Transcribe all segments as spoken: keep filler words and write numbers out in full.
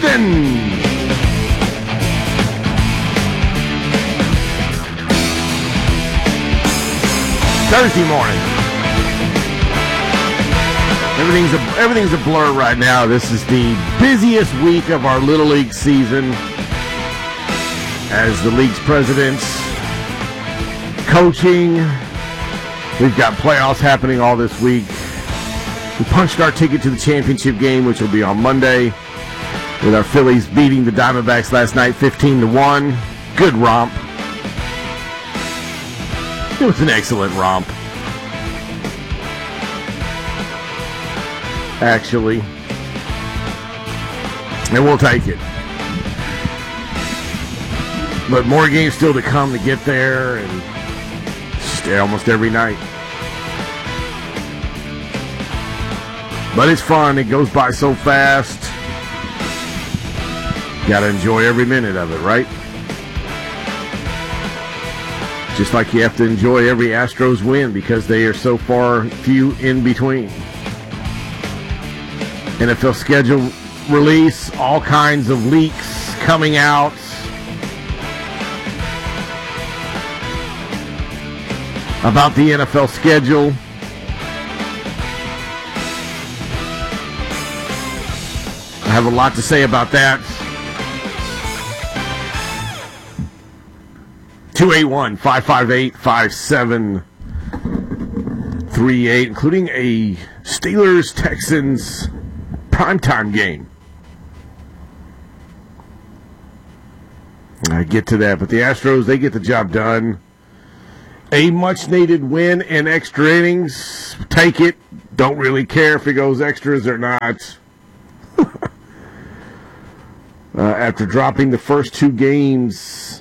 Houston. Thursday morning. Everything's a, everything's a blur right now. This is the busiest week of our Little League season as the league's presidents coaching. We've got playoffs happening all this week. We punched our ticket to the championship game, which will be on Monday, with our Phillies beating the Diamondbacks last night fifteen to one. Good romp. It was an excellent romp, actually, and we'll take it. But more games still to come to get there, and stay almost every night. But it's fun. It goes by so fast. Got to enjoy every minute of it, right? Just like you have to enjoy every Astros win because they are so far few in between. N F L schedule release, all kinds of leaks coming out. About the N F L schedule. I have a lot to say about that. two eight one, five five eight, five seven three eight, including a Steelers-Texans primetime game. I get to that, but the Astros, they get the job done. A much-needed win in extra innings. Take it. Don't really care if it goes extras or not. uh, after dropping the first two games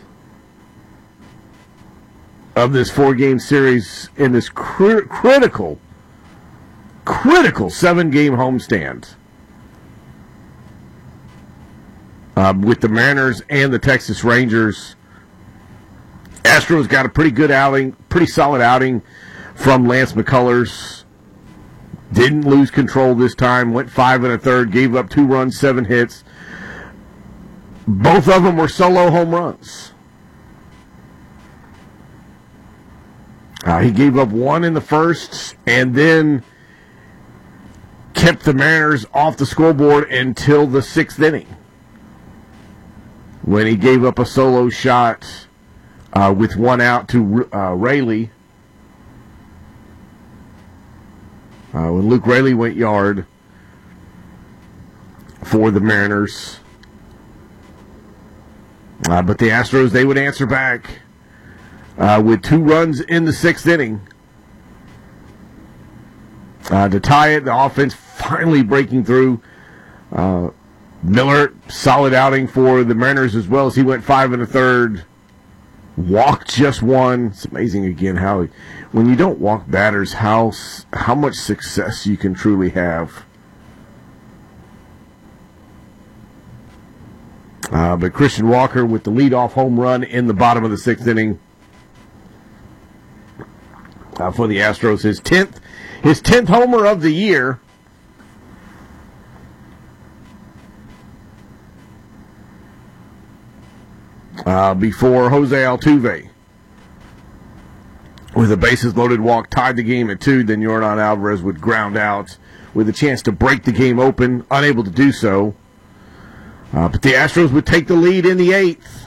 of this four-game series in this cri- critical, critical seven-game homestand uh, with the Mariners and the Texas Rangers. Astros got a pretty good outing, pretty solid outing from Lance McCullers. Didn't lose control this time. Went five and a third. Gave up two runs, seven hits. Both of them were solo home runs. Uh, he gave up one in the first and then kept the Mariners off the scoreboard until the sixth inning, when he gave up a solo shot uh, with one out to uh, Raley. Uh, when Luke Raley went yard for the Mariners. Uh, but the Astros, they would answer back uh, with two runs in the sixth inning uh, to tie it. The offense finally breaking through. Uh, Miller, solid outing for the Mariners as well, as he went five and a third. Walked just one. It's amazing again how, when you don't walk batters, how how much success you can truly have. Uh, but Christian Walker with the leadoff home run in the bottom of the sixth inning uh, for the Astros. His tenth, his tenth homer of the year. Uh, before Jose Altuve, with a bases loaded walk, tied the game at two. Then Yordan Alvarez would ground out with a chance to break the game open, unable to do so. Uh, but the Astros would take the lead in the eighth.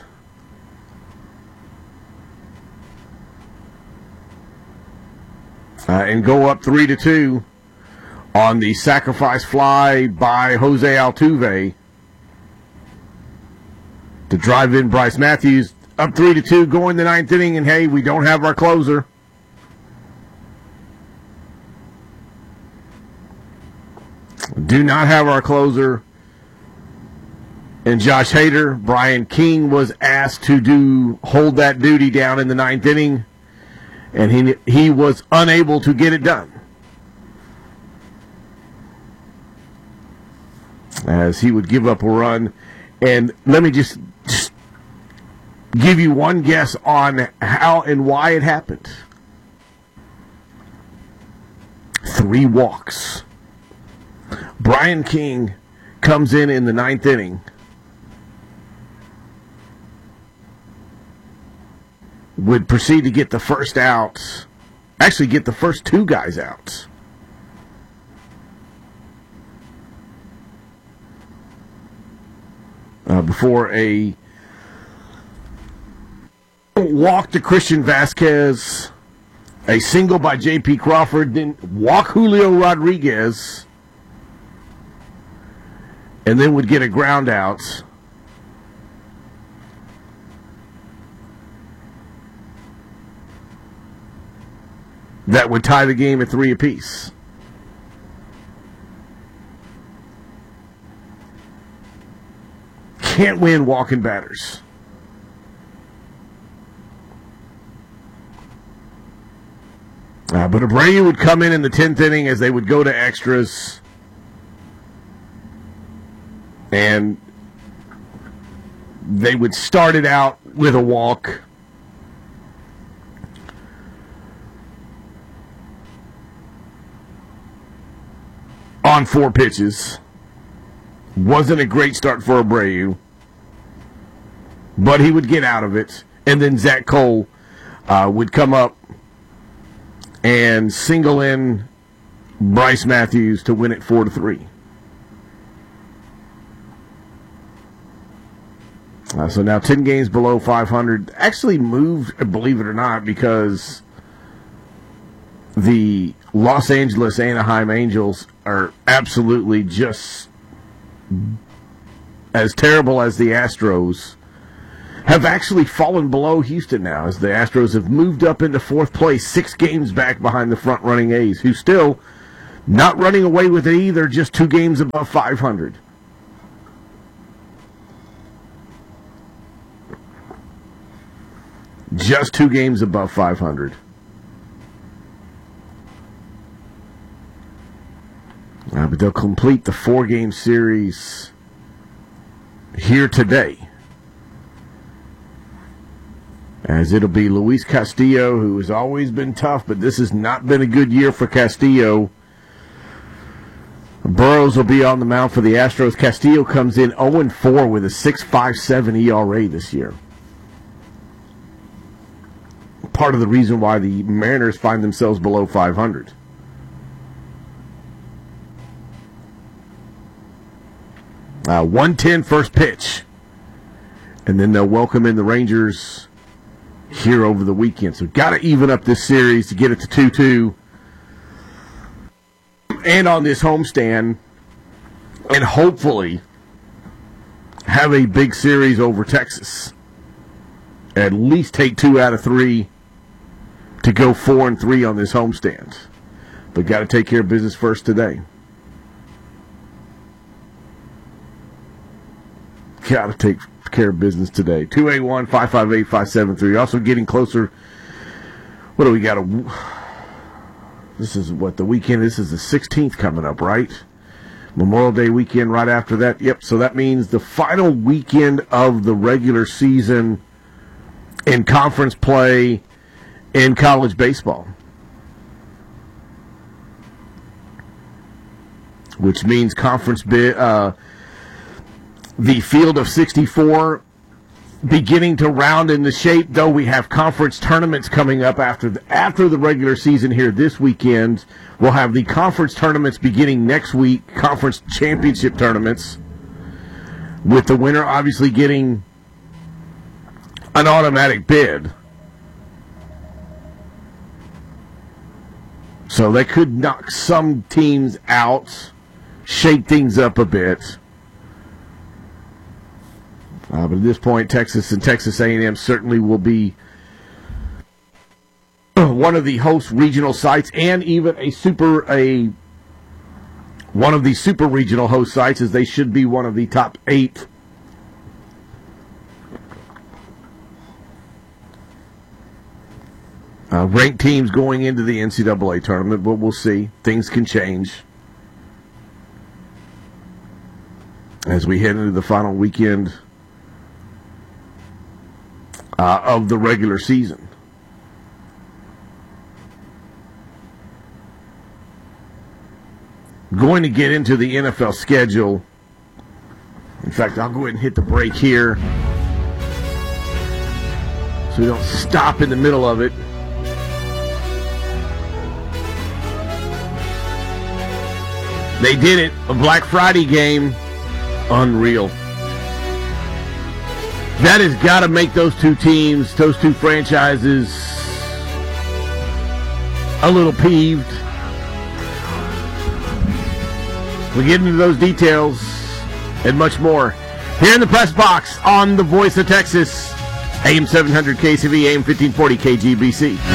Uh, and go up three to two on the sacrifice fly by Jose Altuve to drive in Bryce Matthews. Up three to two, going the ninth inning, and hey, we don't have our closer. Do not have our closer. And Josh Hader, Brian King was asked to do hold that duty down in the ninth inning, and he he was unable to get it done, as he would give up a run. And let me just, just give you one guess on how and why it happened. Three walks. Brian King comes in in the ninth inning would proceed to get the first out, actually get the first two guys out. Uh, before a walk to Christian Vasquez, a single by J P. Crawford, then walk Julio Rodriguez, and then would get a ground out. That would tie the game at three apiece. Can't win walking batters. Uh, but Abreu would come in in the tenth inning as they would go to extras. And they would start it out with a walk. On four pitches. Wasn't a great start for Abreu. But he would get out of it. And then Zach Cole uh, would come up and single in Bryce Matthews to win it four to three. Uh, so now ten games below five hundred. Actually moved, believe it or not, because the Los Angeles Anaheim Angels are absolutely just as terrible as the Astros, have actually fallen below Houston now, as the Astros have moved up into fourth place, six games back behind the front-running A's, who still not running away with it either, just two games above five hundred. Just two games above five hundred. Uh, but they'll complete the four-game series here today, as it'll be Luis Castillo, who has always been tough, but this has not been a good year for Castillo. Burrows will be on the mound for the Astros. Castillo comes in oh and four with a six point five seven E R A this year. Part of the reason why the Mariners find themselves below five hundred. Uh, one ten first pitch. And then they'll welcome in the Rangers here over the weekend. So got to even up this series to get it to two two. And on this homestand, and hopefully have a big series over Texas. At least take two out of three to go four and three on this homestand. But got to take care of business first today. Got to take care of business today. two eight one, five five eight, five seven three. Also getting closer. What do we got? A, this is what the weekend. This is the sixteenth coming up, right? Memorial Day weekend right after that. Yep, so that means the final weekend of the regular season in conference play in college baseball. Which means conference bid, uh, the field of sixty-four beginning to round into shape, though we have conference tournaments coming up after the, after the regular season here this weekend. We'll have the conference tournaments beginning next week, conference championship tournaments, with the winner obviously getting an automatic bid. So they could knock some teams out, shake things up a bit. Uh, but at this point, Texas and Texas A and M certainly will be one of the host regional sites, and even a super a one of the super regional host sites, as they should be one of the top eight uh, ranked teams going into the N C double A tournament. But we'll see; things can change as we head into the final weekend Uh, of the regular season. Going to get into the N F L schedule. In fact, I'll go ahead and hit the break here so we don't stop in the middle of it. They did it. A Black Friday game. Unreal. That has got to make those two teams, those two franchises, a little peeved. We get into those details and much more here in the press box on the Voice of Texas, A M seven hundred K C V, A M fifteen forty K G B C.